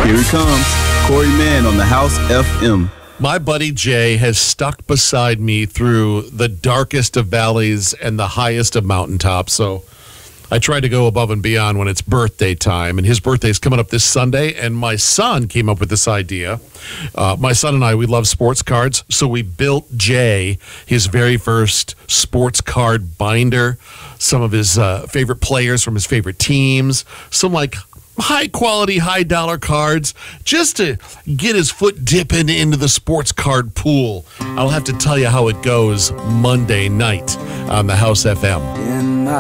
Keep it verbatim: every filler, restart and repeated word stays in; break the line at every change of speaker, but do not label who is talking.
Here he comes, Corey Mann on the House F M.
My buddy Jay has stuck beside me through the darkest of valleys and the highest of mountaintops. So I try to go above and beyond when it's birthday time. And his birthday is coming up this Sunday. And my son came up with this idea. Uh, my son and I, we love sports cards. So we built Jay his very first sports card binder. Some of his uh, favorite players from his favorite teams. Some like high quality, high dollar cards just to get his foot dipping into the sports card pool. I'll have to tell you how it goes Monday night on the House F M.